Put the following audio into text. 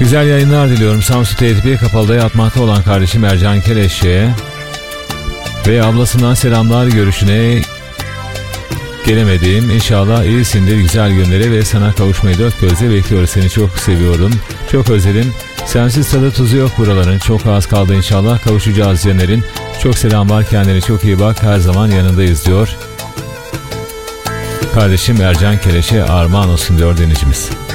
Güzel yayınlar diliyorum. Samsun TRT Kapalı'da yatmakta olan kardeşim Ercan Keleş'e ve ablasından selamlar, görüşüne gelemedim. İnşallah iyisindir, güzel günlere ve sana kavuşmayı dört gözle bekliyoruz. Seni çok seviyorum, çok özledim. Sensiz tadı tuzu yok buraların. Çok az kaldı, inşallah kavuşacağız Caner'in. Çok selam var, kendine çok iyi bak, her zaman yanındayız diyor. Kardeşim Ercan Keleş'e armağan olsun diyor dinleyicimiz.